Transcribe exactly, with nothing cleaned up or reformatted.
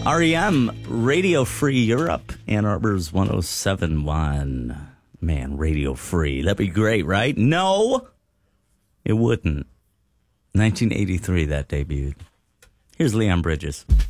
R E M, Radio Free Europe, Ann Arbor's one oh seven point one. Man, Radio Free. That'd be great, right? No, it wouldn't. nineteen eighty-three, that debuted. Here's Leon Bridges.